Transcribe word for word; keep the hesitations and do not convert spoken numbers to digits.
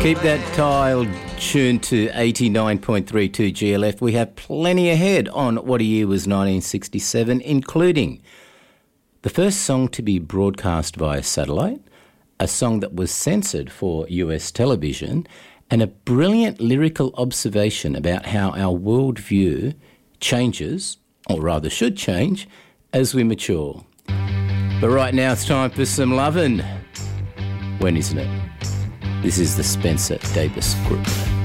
Keep that dial tuned to eighty-nine point three two G L F. We have plenty ahead on What a Year Was nineteen sixty-seven, including the first song to be broadcast via satellite, a song that was censored for U S television, and a brilliant lyrical observation about how our worldview changes, or rather should change, as we mature. But right now it's time for some lovin'. When isn't it? This is the Spencer Davis Group.